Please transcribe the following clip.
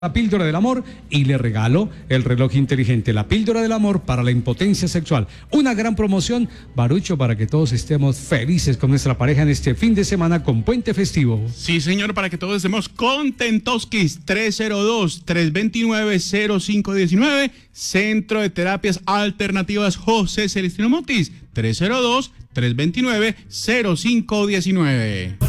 La píldora del amor y le regalo el reloj inteligente, la píldora del amor para la impotencia sexual. Una gran promoción, Barucho, para que todos estemos felices con nuestra pareja en este fin de semana con puente festivo. Sí, señor, para que todos estemos contentoskis. 302-329-0519, Centro de Terapias Alternativas José Celestino Motis. 302-329-0519.